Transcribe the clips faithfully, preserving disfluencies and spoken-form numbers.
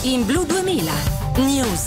In Blu duemila News.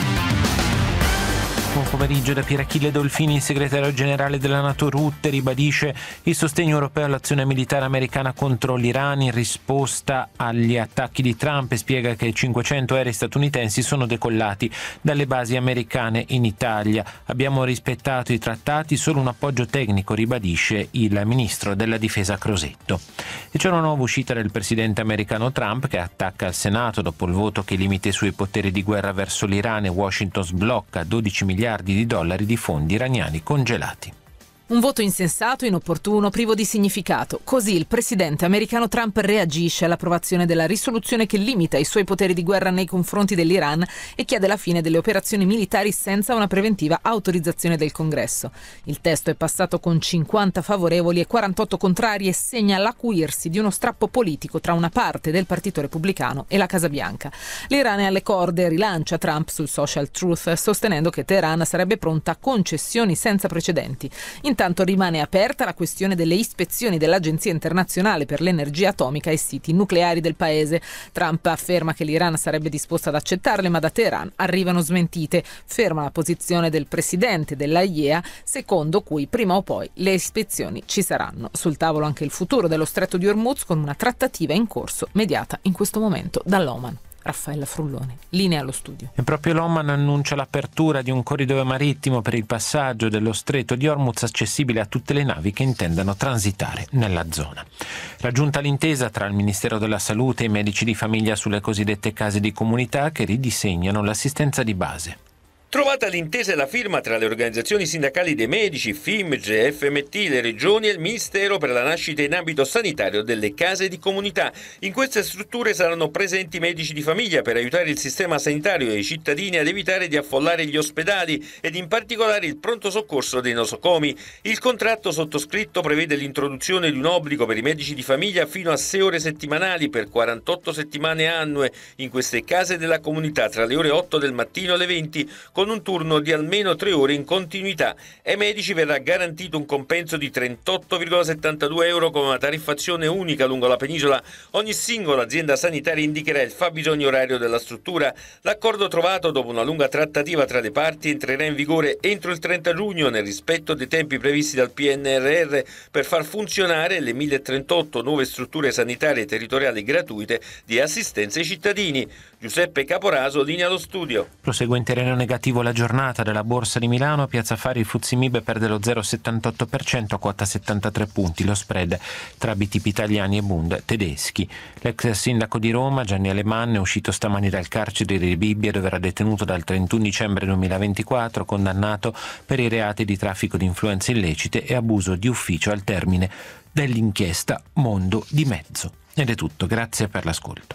Buon pomeriggio da Pierachille Dolfini. Il segretario generale della NATO Rutte ribadisce il sostegno europeo all'azione militare americana contro l'Iran in risposta agli attacchi di Trump e spiega che cinquecento aerei statunitensi sono decollati dalle basi americane in Italia. Abbiamo rispettato i trattati, solo un appoggio tecnico, ribadisce il ministro della difesa Crosetto. E c'è una nuova uscita del presidente americano Trump che attacca il Senato dopo il voto che limita i suoi poteri di guerra verso l'Iran e Washington sblocca dodici miliardi di dollari di fondi iraniani congelati. Un voto insensato, inopportuno, privo di significato. Così il presidente americano Trump reagisce all'approvazione della risoluzione che limita i suoi poteri di guerra nei confronti dell'Iran e chiede la fine delle operazioni militari senza una preventiva autorizzazione del Congresso. Il testo è passato con cinquanta favorevoli e quarantotto contrari e segna l'acuirsi di uno strappo politico tra una parte del Partito Repubblicano e la Casa Bianca. L'Iran è alle corde, rilancia Trump sul social Truth, sostenendo che Teheran sarebbe pronta a concessioni senza precedenti. Intanto rimane aperta la questione delle ispezioni dell'Agenzia internazionale per l'energia atomica ai siti nucleari del paese. Trump afferma che l'Iran sarebbe disposta ad accettarle, ma da Teheran arrivano smentite. Ferma la posizione del presidente dell'A I E A, secondo cui prima o poi le ispezioni ci saranno. Sul tavolo anche il futuro dello Stretto di Hormuz, con una trattativa in corso mediata in questo momento dall'Oman. Raffaella Frulloni, linea allo studio. E proprio l'Oman annuncia l'apertura di un corridoio marittimo per il passaggio dello stretto di Hormuz accessibile a tutte le navi che intendano transitare nella zona. Raggiunta l'intesa tra il Ministero della Salute e i medici di famiglia sulle cosiddette case di comunità che ridisegnano l'assistenza di base. Trovata l'intesa e la firma tra le organizzazioni sindacali dei medici, FIMG, F M T, le regioni e il Ministero per la nascita in ambito sanitario delle case di comunità. In queste strutture saranno presenti medici di famiglia per aiutare il sistema sanitario e i cittadini ad evitare di affollare gli ospedali ed in particolare il pronto soccorso dei nosocomi. Il contratto sottoscritto prevede l'introduzione di un obbligo per i medici di famiglia fino a sei ore settimanali per quarantotto settimane annue in queste case della comunità tra le ore otto del mattino e le venti, con un turno di almeno tre ore in continuità. Ai medici verrà garantito un compenso di trentotto virgola settantadue euro con una tariffazione unica lungo la penisola. Ogni singola azienda sanitaria indicherà il fabbisogno orario della struttura. L'accordo trovato dopo una lunga trattativa tra le parti entrerà in vigore entro il trenta giugno nel rispetto dei tempi previsti dal P N R R per far funzionare le mille trentotto nuove strutture sanitarie territoriali gratuite di assistenza ai cittadini. Giuseppe Caporaso, linea allo studio. Prosegue in terreno negativo la giornata della Borsa di Milano. A Piazza Affari il Fuzzi Mib perde lo zero virgola settantotto per cento a quota settantatré punti. Lo spread tra B T P italiani e Bund tedeschi. L'ex sindaco di Roma, Gianni Alemanno, è uscito stamani dal carcere di Bibbia dove era detenuto dal trentuno dicembre duemilaventiquattro, condannato per i reati di traffico di influenze illecite e abuso di ufficio al termine dell'inchiesta Mondo di Mezzo. Ed è tutto, grazie per l'ascolto.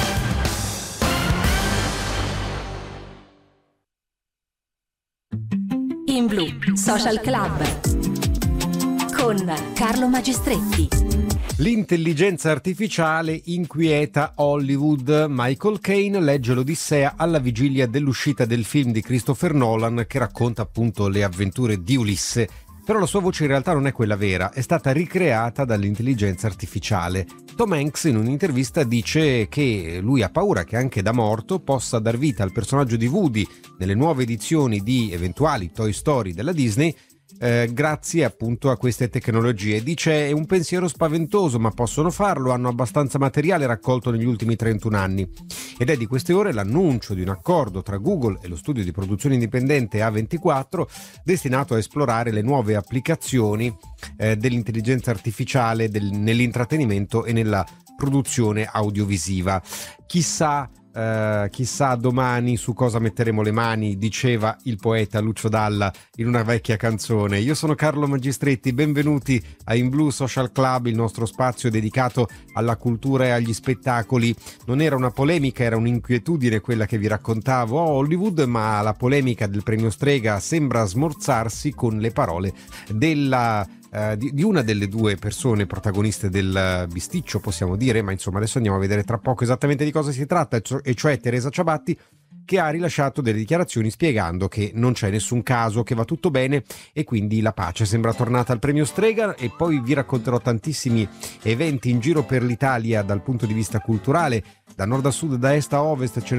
In Blu Social Club con Carlo Magistretti. L'intelligenza artificiale inquieta Hollywood. Michael Caine legge l'Odissea alla vigilia dell'uscita del film di Christopher Nolan che racconta appunto le avventure di Ulisse. Però la sua voce in realtà non è quella vera, è stata ricreata dall'intelligenza artificiale. Tom Hanks in un'intervista dice che lui ha paura che anche da morto possa dar vita al personaggio di Woody nelle nuove edizioni di eventuali Toy Story della Disney, eh, grazie appunto a queste tecnologie. Dice è un pensiero spaventoso, ma possono farlo, hanno abbastanza materiale raccolto negli ultimi trentuno anni. Ed è di queste ore l'annuncio di un accordo tra Google e lo studio di produzione indipendente A ventiquattro destinato a esplorare le nuove applicazioni eh, dell'intelligenza artificiale del, nell'intrattenimento e nella produzione audiovisiva. Chissà Uh, chissà domani su cosa metteremo le mani, diceva il poeta Lucio Dalla in una vecchia canzone. Io sono Carlo Magistretti, benvenuti a In Blu Social Club, il nostro spazio dedicato alla cultura e agli spettacoli. Non era una polemica, era un'inquietudine quella che vi raccontavo a Hollywood, ma la polemica del premio Strega sembra smorzarsi con le parole della Uh, di, di una delle due persone protagoniste del uh, bisticcio, possiamo dire, ma insomma adesso andiamo a vedere tra poco esattamente di cosa si tratta, e, cioè, e cioè Teresa Ciabatti, che ha rilasciato delle dichiarazioni spiegando che non c'è nessun caso, che va tutto bene e quindi la pace sembra tornata al premio Strega. E poi vi racconterò tantissimi eventi in giro per l'Italia dal punto di vista culturale, da nord a sud, da est a ovest. Ce